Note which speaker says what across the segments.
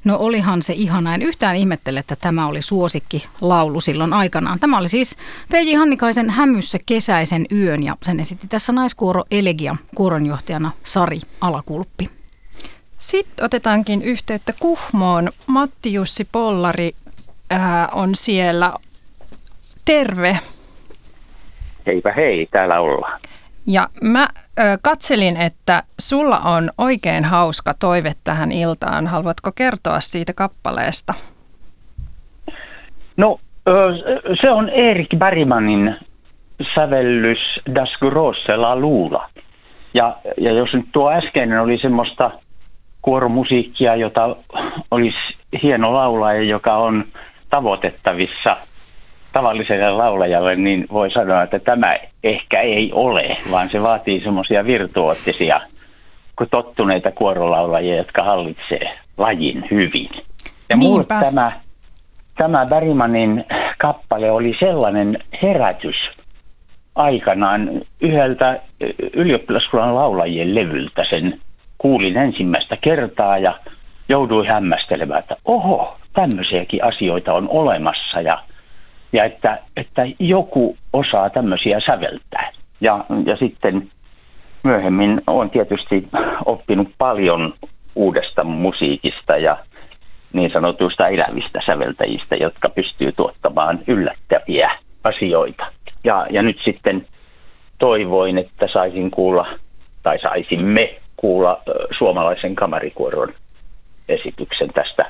Speaker 1: No olihan se ihana. En yhtään ihmettele, että tämä oli suosikki laulu silloin aikanaan. Tämä oli siis P.J. Hannikaisen Hämyssä kesäisen yön ja sen esitti tässä naiskuoro Elegia kuoronjohtajana Sari Alakulppi.
Speaker 2: Sitten otetaankin yhteyttä Kuhmoon. Matti-Jussi Pollari on siellä. Terve.
Speaker 3: Heipä hei, täällä ollaan.
Speaker 2: Ja mä katselin, että sulla on oikein hauska toive tähän iltaan. Haluatko kertoa siitä kappaleesta?
Speaker 3: No, se on Erik Bergmanin sävellys Das große Laluula. Ja jos nyt tuo äskeinen oli semmoista kuoromusiikkia, jota olisi hieno laulaja, joka on tavoitettavissa tavalliselle laulajalle, niin voi sanoa, että tämä ehkä ei ole, vaan se vaatii semmoisia virtuoottisia, tottuneita kuorolaulajia, jotka hallitsee lajin hyvin. Ja mulle tämä Bergmanin kappale oli sellainen herätys aikanaan yhdeltä ylioppilaskunnan laulajien levyltä. Sen kuulin ensimmäistä kertaa ja jouduin hämmästelemään, että oho, tämmöisiäkin asioita on olemassa ja että joku osaa tämmöisiä säveltää. Ja sitten myöhemmin olen tietysti oppinut paljon uudesta musiikista ja niin sanotuista elävistä säveltäjistä, jotka pystyy tuottamaan yllättäviä asioita. Ja nyt sitten toivoin, että saisimme kuulla suomalaisen kamarikuoron esityksen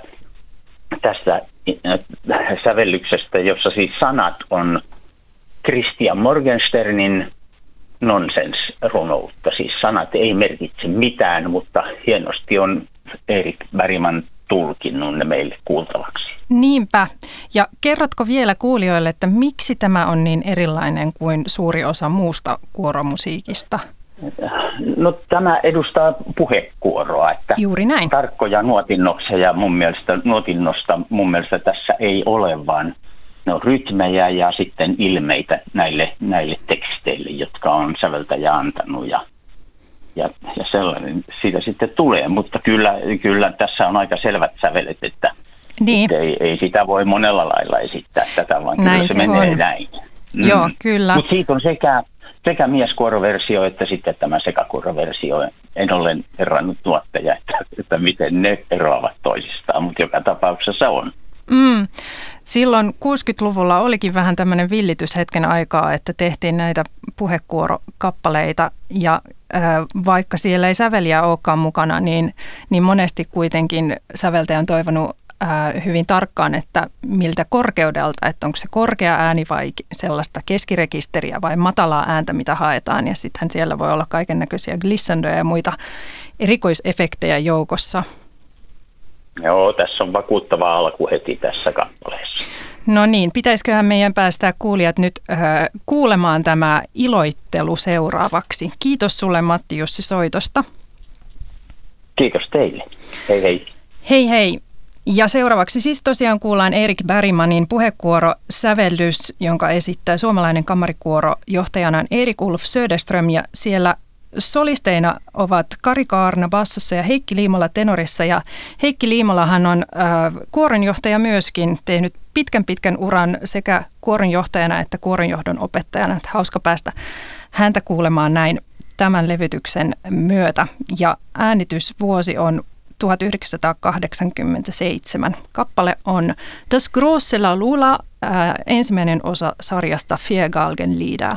Speaker 3: tästä sävellyksestä, jossa siis sanat on Christian Morgensternin nonsens-runoutta. Siis sanat ei merkitse mitään, mutta hienosti on Erik Bergman tulkinnut ne meille kuultavaksi.
Speaker 2: Niinpä. Ja kerrotko vielä kuulijoille, että miksi tämä on niin erilainen kuin suuri osa muusta kuoromusiikista?
Speaker 3: No tämä edustaa puhekuoroa, että
Speaker 2: juuri näin.
Speaker 3: Tarkkoja nuotinnoksia nuotinnosta mun mielestä tässä ei ole, vaan ne on rytmejä ja sitten ilmeitä näille teksteille, jotka on säveltäjä antanut ja sellainen siitä sitten tulee, mutta kyllä tässä on aika selvät sävelet, että ei sitä voi monella lailla esittää tätä, vaan
Speaker 2: näin
Speaker 3: kyllä se menee näin.
Speaker 2: Joo, kyllä.
Speaker 3: Mutta siitä on sekä mieskuoroversio että sitten tämä sekakuoroversio. En ole herrannut tuottaja, että miten ne eroavat toisistaan, mutta joka tapauksessa on.
Speaker 2: Silloin 60-luvulla olikin vähän tämmöinen villitys hetken aikaa, että tehtiin näitä puhekuorokappaleita ja vaikka siellä ei säveliä olekaan mukana, niin monesti kuitenkin säveltäjä on toivonut hyvin tarkkaan, että miltä korkeudelta, että onko se korkea ääni vai sellaista keskirekisteriä vai matalaa ääntä, mitä haetaan. Ja sittenhän siellä voi olla kaikennäköisiä glissandoja ja muita erikoisefektejä joukossa.
Speaker 3: Joo, tässä on vakuuttava alku heti tässä kappaleessa.
Speaker 2: No niin, pitäisiköhän meidän päästää kuulijat nyt kuulemaan tämä iloittelu seuraavaksi. Kiitos sulle Matti-Jussi soitosta.
Speaker 3: Kiitos teille. Hei hei.
Speaker 2: Hei hei. Ja seuraavaksi siis tosiaan kuullaan Erik Bergmanin puhekuoro-sävellys, jonka esittää suomalainen kamarikuoro johtajana Erik Ulf Söderström. Ja siellä solisteina ovat Kari Kaarna bassossa ja Heikki Liimola tenorissa. Ja Heikki Liimolahan on kuoronjohtaja myöskin, tehnyt pitkän uran sekä kuoronjohtajana että kuoronjohdon opettajana. Hauska päästä häntä kuulemaan näin tämän levytyksen myötä. Ja äänitysvuosi on 1987. Kappale on Das große Laluula, ensimmäinen osa sarjasta Vier Galgenlieder.